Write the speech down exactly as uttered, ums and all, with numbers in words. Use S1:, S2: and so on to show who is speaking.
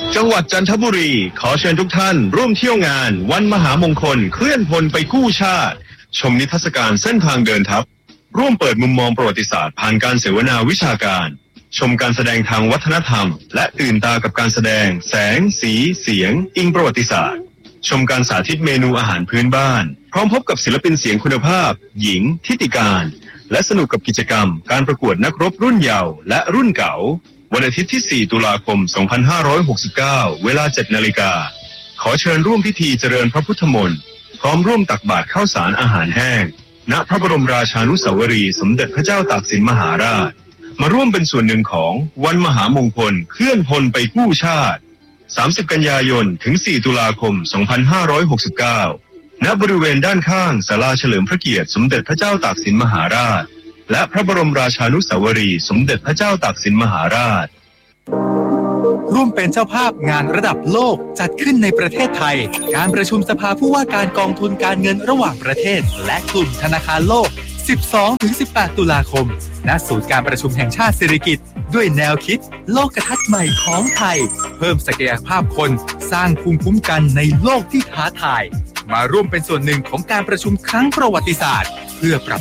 S1: จังหวัดจันทบุรีขอเชิญทุกท่านร่วมเที่ยวงานวันมหามงคลเคลื่อนพลไปกู้ชาติชมนิทรรศการเส้นทางเดินทัพร่วมเปิดมุมมองประวัติศาสตร์ผ่านการเสวนาวิชาการชมการแสดงทางวัฒนธรรมและตื่นตากับการแสดงแสงสีเสียงอิงประวัติศาสตร์ชมการสาธิตเมนูอาหารพื้นบ้านพร้อมพบกับศิลปินเสียงคุณภาพหญิงทิติการและสนุกกับกิจกรรมการประกวดนักรบรุ่นเยาว์และรุ่นเก่าวันอาทิตย์ที่สี่ตุลาคมสองพันห้าร้อยหกสิบเก้าเวลา เจ็ดนาฬิกาขอเชิญร่วมพิธีเจริญพระพุทธมนต์พร้อมร่วมตักบาตรข้าวสารอาหารแห้งณพระบรมราชานุสาวรีย์สมเด็จพระเจ้าตากสินมหาราชมาร่วมเป็นส่วนหนึ่งของวันมหามงคลเคลื่อนพลไปกู้ชาติสามสิบกันยายนถึงสี่ตุลาคมสองพันห้าร้อยหกสิบเก้าณบริเวณด้านข้างศาลาเฉลิมพระเกียรติสมเด็จพระเจ้าตากสินมหาราชและพระบรมราชานุสาวรีย์สมเด็จพระเจ้าตากสินมหาราช
S2: ร่วมเป็นเจ้าภาพงานระดับโลกจัดขึ้นในประเทศไทยการประชุมสภาผู้ว่าการกองทุนการเงินระหว่างประเทศและกลุ่มธนาคารโลก สิบสองถึงสิบแปด ตุลาคมณศูนย์การประชุมแห่งชาติสิริกิติ์ด้วยแนวคิดโลกทัศน์ใหม่ของไทยเพิ่มศักยภาพคนสร้างภูมิคุ้มกันในโลกที่ท้าทายมาร่วมเป็นส่วนหนึ่งของการประชุมครั้งประวัติศาสตร์เพื่อปรับ